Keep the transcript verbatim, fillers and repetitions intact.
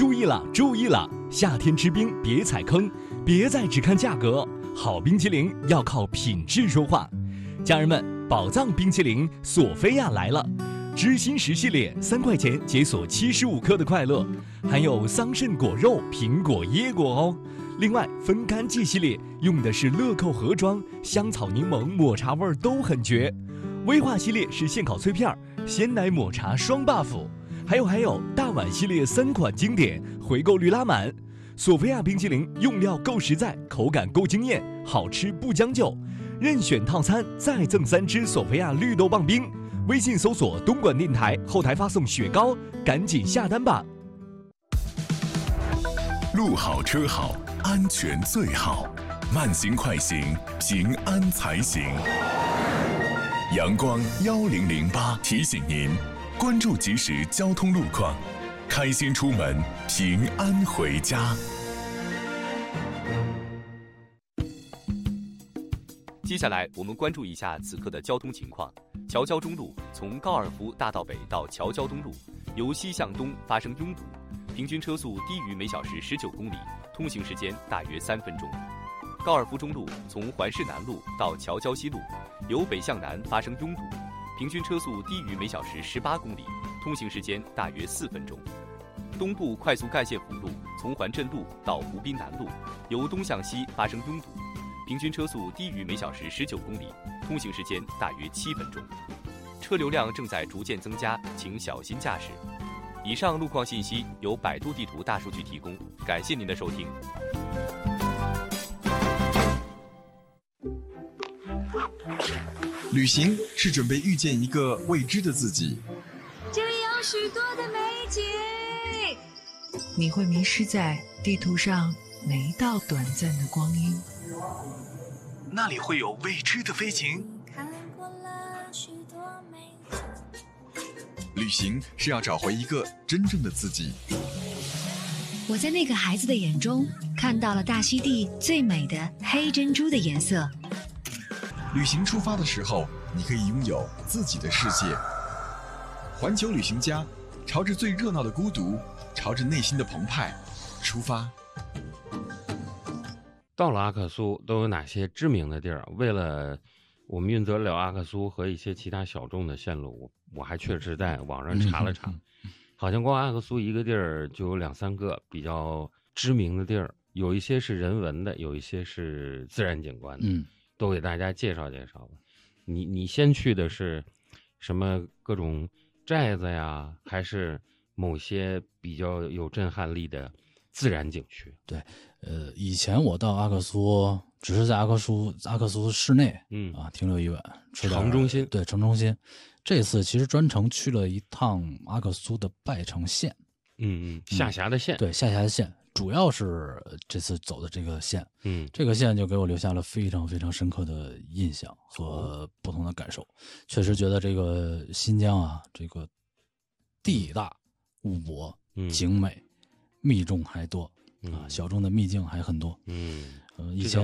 注意了，注意了！夏天吃冰别踩坑，别再只看价格，好冰淇淋要靠品质说话。家人们，宝藏冰淇淋索菲亚来了，知心石系列三块钱解锁七十五克的快乐，还有桑葚果肉、苹果、椰果哦。另外，分干季系列用的是乐扣盒装，香草、柠檬、抹茶味都很绝。威化系列是现烤脆片，鲜奶抹茶双 buff。还有还有，大碗系列三款经典，回购率拉满。索菲亚冰淇淋用料够实在，口感够惊艳，好吃不将就。任选套餐再赠三支索菲亚绿豆棒冰。微信搜索东莞电台，后台发送雪糕，赶紧下单吧。 路好车好，安全最好，慢行快行，平安才行。阳光一零零八提醒您，关注即时交通路况，开心出门，平安回家。 接下来我们关注一下此刻的交通情况。侨交中路从高尔夫大道北到侨交东路，由西向东发生拥堵，平均车速低于每小时十九公里，通行时间大约三分钟。高尔夫中路从环市南路到侨交西路，由北向南发生拥堵，平均车速低于每小时十八公里，通行时间大约四分钟。东部快速干线辅路从环镇路到湖滨南路，由东向西发生拥堵，平均车速低于每小时十九公里，通行时间大约七分钟。车流量正在逐渐增加，请小心驾驶。以上路况信息由百度地图大数据提供，感谢您的收听。 旅行是准备遇见一个未知的自己， 这里有许多的美景， 你会迷失在地图上每一道短暂的光阴。 那里会有未知的飞行。 看过了许多美景。 旅行是要找回一个真正的自己。 我在那个孩子的眼中看到了大溪地最美的黑珍珠的颜色。 旅行出发的时候，你可以拥有自己的世界。环球旅行家，朝着最热闹的孤独，朝着内心的澎湃出发。 到了阿克苏都有哪些知名的地儿？为了我们运得了阿克苏和一些其他小众的线路，我还确实在网上查了查，好像光阿克苏一个地儿就有两三个比较知名的地儿，有一些是人文的，有一些是自然景观的，嗯，都给大家介绍介绍吧。你你先去的是什么各种寨子呀，还是某些比较有震撼力的自然景区？ 对，呃，以前我到阿克苏只是在阿克苏阿克苏市内，嗯啊，停留一晚， 城中心， 对，城中心。这次其实专程去了一趟阿克苏的拜城县， 嗯嗯，下辖的县， 对，下辖的县，主要是这次走的这个县， 嗯， 这个县就给我留下了非常非常深刻的印象和不同的感受。确实觉得这个新疆啊，这个地大物博， 嗯， 景美。密众还多啊，小众的秘境还很多。 嗯， 呃，以前